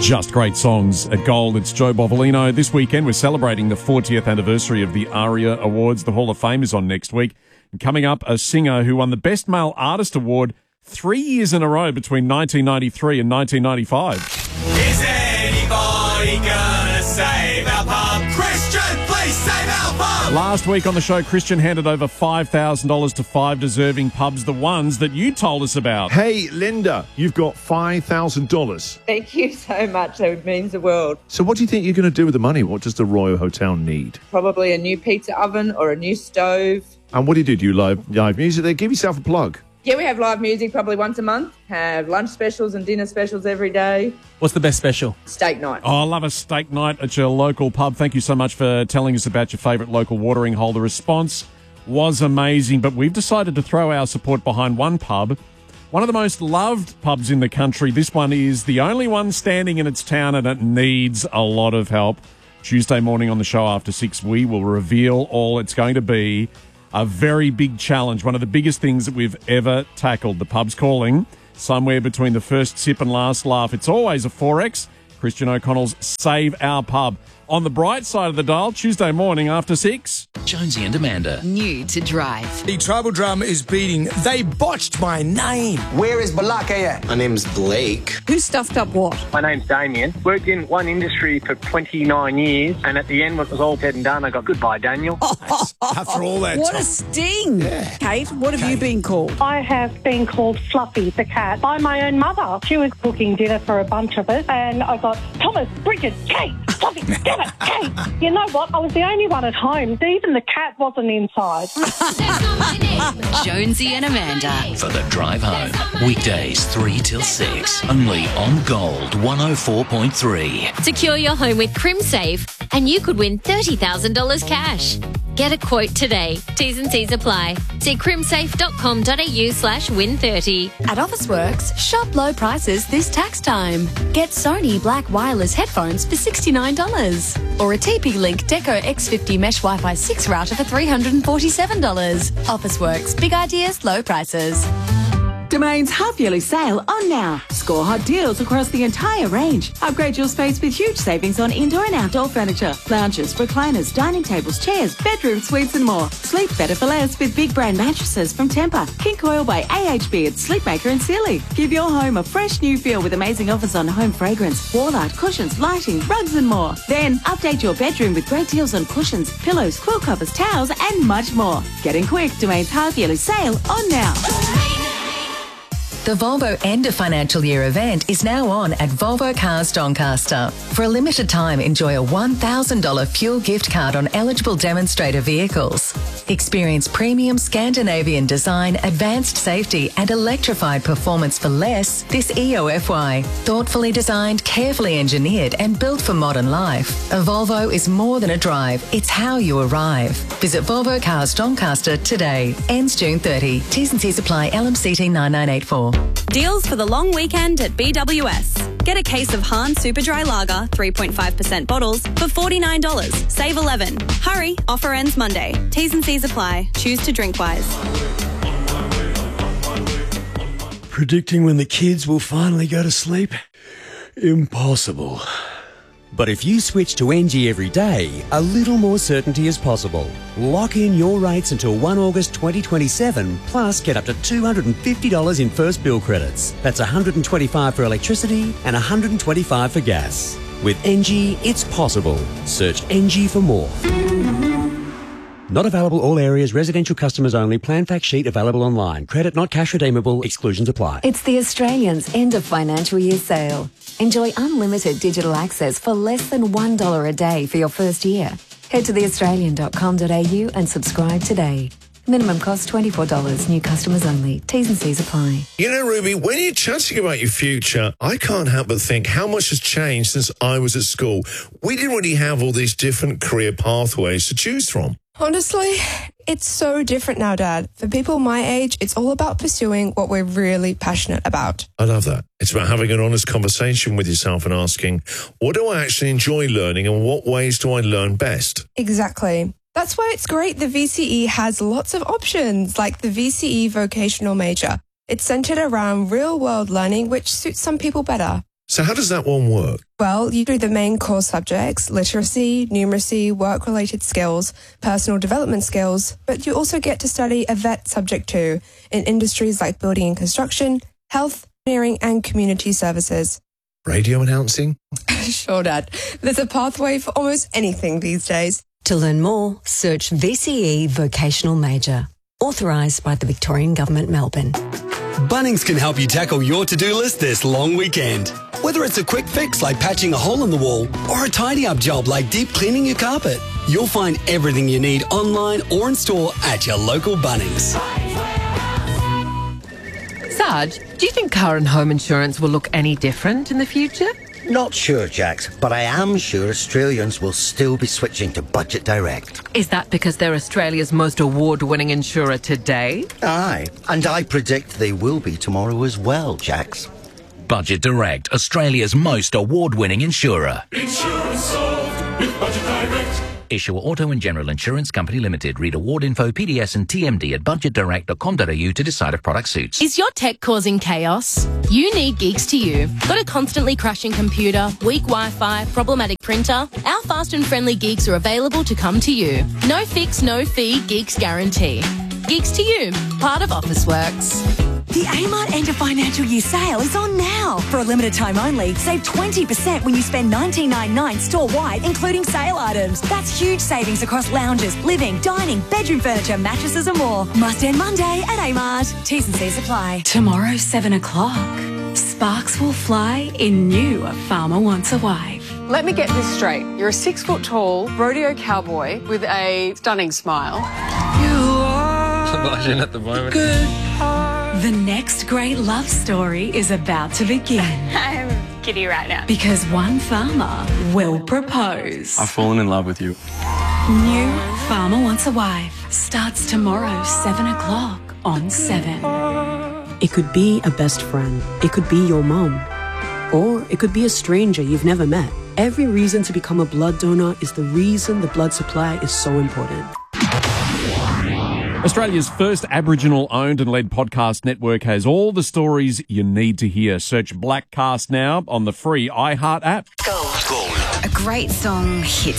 Just great songs at Gold. It's Joe Bovolino. This weekend, we're celebrating the 40th anniversary of the ARIA Awards. The Hall of Fame is on next week. And coming up, a singer who won the Best Male Artist Award 3 years in a row between 1993 and 1995. Is anybody gonna save our pub? Christian, please save our pub! Last week on the show, Christian handed over $5,000 to 5 deserving pubs, the ones that you told us about. Hey, Linda, you've got $5,000. Thank you so much. That means the world. So what do you think you're going to do with the money? What does the Royal Hotel need? Probably a new pizza oven or a new stove. And what do you do? Do you live music there? Give yourself a plug. Yeah, we have live music probably once a month. Have lunch specials and dinner specials every day. What's the best special? Steak night. Oh, I love a steak night at your local pub. Thank you so much for telling us about your favourite local watering hole. The response was amazing, but we've decided to throw our support behind one pub, one of the most loved pubs in the country. This one is the only one standing in its town, and it needs a lot of help. Tuesday morning on the show after 6, we will reveal all. It's going to be a very big challenge, one of the biggest things that we've ever tackled. The pub's calling somewhere between the first sip and last laugh. It's always a 4X. Christian O'Connell's Save Our Pub. On the bright side of the dial, Tuesday morning after 6. Jonesy and Amanda. New to drive. The tribal drum is beating. They botched my name. Where is Balaka at? My name's Blake. Who stuffed up what? My name's Damien. Worked in one industry for 29 years, and at the end, when it was all said and done, I got goodbye, Daniel. After all that What time. a sting! Yeah. Kate, what have you been called? I have been called Fluffy the cat by my own mother. She was cooking dinner for a bunch of us, and I got Thomas, Bridget, Kate, Fluffy, damn it, Kate. You know what? I was the only one at home. Even the cat wasn't inside. Jonesy and Amanda. For the drive home. Weekdays 3 till 6. Only on Gold 104.3. Secure your home with CrimSafe and you could win $30,000 cash. Get a quote today. T's and C's apply. See crimsafe.com.au/win30. At Officeworks, shop low prices this tax time. Get Sony Black Wireless headphones for $69. Or a TP-Link Deco X50 Mesh Wi-Fi 6 router for $347. Officeworks, big ideas, low prices. Domain's half-yearly sale on now. Score hot deals across the entire range. Upgrade your space with huge savings on indoor and outdoor furniture, lounges, recliners, dining tables, chairs, bedroom suites and more. Sleep better for less with big brand mattresses from Tempur, King Coil by AHB at Sleepmaker and Sealy. Give your home a fresh new feel with amazing offers on home fragrance, wall art, cushions, lighting, rugs and more. Then update your bedroom with great deals on cushions, pillows, quilt covers, towels and much more. Get in quick. Domain's half-yearly sale on now. The Volvo End of Financial Year event is now on at Volvo Cars Doncaster. For a limited time, enjoy a $1,000 fuel gift card on eligible demonstrator vehicles. Experience premium Scandinavian design, advanced safety and electrified performance for less this EOFY. Thoughtfully designed, carefully engineered and built for modern life. A Volvo is more than a drive, it's how you arrive. Visit Volvo Cars Doncaster today. Ends June 30. T's and C's apply. LMCT 9984. Deals for the long weekend at BWS. Get a case of Hahn Super Dry Lager, 3.5% bottles, for $49. Save 11. Hurry, offer ends Monday. T's and C's apply. Choose to drink wise. Predicting when the kids will finally go to sleep? Impossible. But if you switch to NG every day, a little more certainty is possible. Lock in your rates until 1 August 2027, plus get up to $250 in first bill credits. That's $125 for electricity and $125 for gas. With NG, it's possible. Search NG for more. Not available all areas, residential customers only. Plan fact sheet available online. Credit not cash redeemable. Exclusions apply. It's the Australians' end of financial year sale. Enjoy unlimited digital access for less than $1 a day for your first year. Head to theaustralian.com.au and subscribe today. Minimum cost $24. New customers only. T's and C's apply. You know, Ruby, when you're chatting about your future, I can't help but think how much has changed since I was at school. We didn't really have all these different career pathways to choose from. Honestly, it's so different now, Dad. For people my age, it's all about pursuing what we're really passionate about. I love that. It's about having an honest conversation with yourself and asking, what do I actually enjoy learning and what ways do I learn best? Exactly. That's why it's great the VCE has lots of options, like the VCE vocational major. It's centered around real-world learning, which suits some people better. So how does that one work? Well, you do the main core subjects, literacy, numeracy, work-related skills, personal development skills, but you also get to study a vet subject too, in industries like building and construction, health, engineering and community services. Radio announcing? Sure, Dad. There's a pathway for almost anything these days. To learn more, search VCE Vocational Major. Authorised by the Victorian Government, Melbourne. Bunnings can help you tackle your to-do list this long weekend. Whether it's a quick fix like patching a hole in the wall or a tidy-up job like deep cleaning your carpet, you'll find everything you need online or in store at your local Bunnings. Sarge, do you think car and home insurance will look any different in the future? Not sure, Jax, but I am sure Australians will still be switching to Budget Direct. Is that because they're Australia's most award-winning insurer today? Aye, and I predict they will be tomorrow as well, Jax. Budget Direct, Australia's most award-winning insurer. Insurance solved with Budget Direct. Issuer Auto and General Insurance Company Limited. Read award info, PDS and TMD at budgetdirect.com.au to decide if product suits. Is your tech causing chaos? You need Geeks to You. Got a constantly crashing computer, weak Wi-Fi, problematic printer? Our fast and friendly Geeks are available to come to you. No fix, no fee, Geeks guarantee. Geeks to You, part of Officeworks. The Amart End of Financial Year sale is on now. For a limited time only, save 20% when you spend $19.99 store-wide, including sale items. That's huge savings across lounges, living, dining, bedroom furniture, mattresses and more. Must end Monday at Amart. T's and C's apply. Tomorrow, 7 o'clock, sparks will fly in new A Farmer Wants a Wife. Let me get this straight. You're a 6-foot-tall rodeo cowboy with a stunning smile. You are blushing at the moment. Good heart. The next great love story is about to begin. I'm giddy right now. Because one farmer will propose. I've fallen in love with you. New Farmer Wants a Wife starts tomorrow, 7 o'clock on 7. It could be a best friend. It could be your mom. Or it could be a stranger you've never met. Every reason to become a blood donor is the reason the blood supply is so important. Australia's first Aboriginal-owned and led podcast network has all the stories you need to hear. Search Blackcast now on the free iHeart app. A great song hits